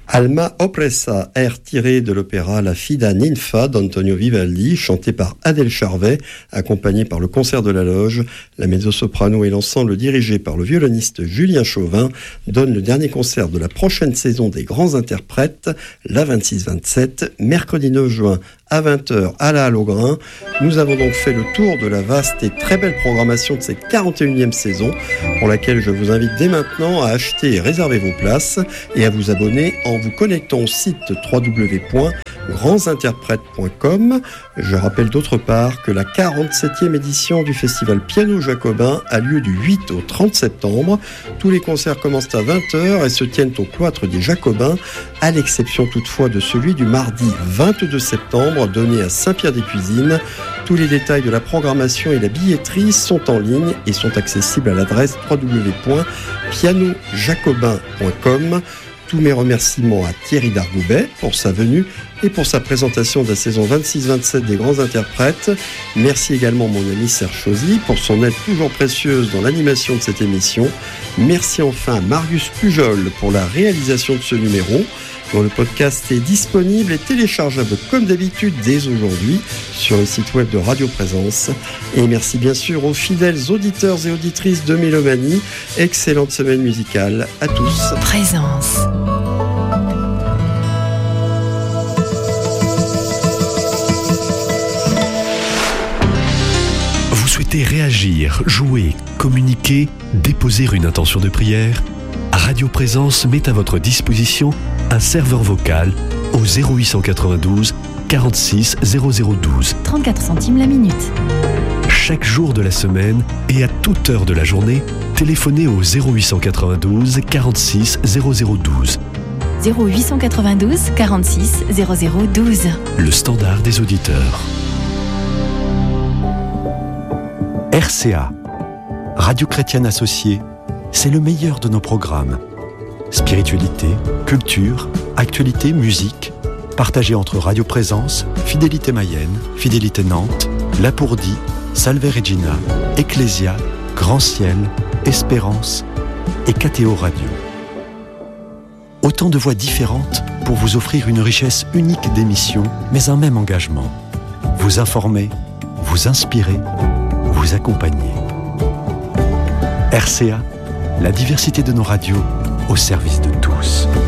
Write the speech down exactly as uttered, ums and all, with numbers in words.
Alma Oppressa, air tiré de l'opéra La Fida Ninfa d'Antonio Vivaldi, chanté par Adèle Charvet, accompagné par le concert de la Loge. La mezzo-soprano et l'ensemble dirigé par le violoniste Julien Chauvin donnent le dernier concert de la prochaine saison des grands interprètes, la vingt-six vingt-sept, mercredi neuf juin à vingt heures à la Halle au Grain. Nous avons donc fait le tour de la vaste et très belle programmation de cette quarante et unième saison, pour laquelle je vous invite dès maintenant à acheter et réserver vos places et à vous abonner en vous connectant au site w w w point grands interprètes point com. Je rappelle d'autre part que la quarante-septième édition du festival Piano Jacobin a lieu du huit au trente septembre. Tous les concerts commencent à vingt heures et se tiennent au cloître des Jacobins, à l'exception toutefois de celui du mardi vingt-deux septembre, donné à Saint-Pierre-des-Cuisines. Tous les détails de la programmation et la billetterie sont en ligne et sont accessibles à l'adresse w w w point piano jacobin point com. Tous mes remerciements à Thierry Dargoubet pour sa venue et pour sa présentation de la saison vingt-six vingt-sept des grands interprètes. Merci également à mon ami Serge Chauzy pour son aide toujours précieuse dans l'animation de cette émission. Merci enfin à Marius Pujol pour la réalisation de ce numéro, dont le podcast est disponible et téléchargeable comme d'habitude dès aujourd'hui sur le site web de Radio Présence. Et merci bien sûr aux fidèles auditeurs et auditrices de Mélomanie. Excellente semaine musicale à tous. Présence. Vous souhaitez réagir, jouer, communiquer, déposer une intention de prière ? Radio Présence met à votre disposition un serveur vocal au zéro huit cent quatre-vingt-douze quarante-six zéro zéro douze. trente-quatre centimes la minute. Chaque jour de la semaine et à toute heure de la journée, téléphonez au zéro huit cent quatre-vingt-douze quarante-six zéro zéro douze. zéro huit cent quatre-vingt-douze quarante-six zéro zéro douze. Le standard des auditeurs. R C A, Radio Chrétienne Associée, c'est le meilleur de nos programmes. Spiritualité, culture, actualité, musique, partagés entre Radio Présence, Fidélité Mayenne, Fidélité Nantes, Lapourdie, Salve Regina, Ecclésia, Grand Ciel, Espérance et K T O Radio. Autant de voix différentes pour vous offrir une richesse unique d'émissions, mais un même engagement. Vous informer, vous inspirer, vous accompagner. R C A, la diversité de nos radios au service de tous.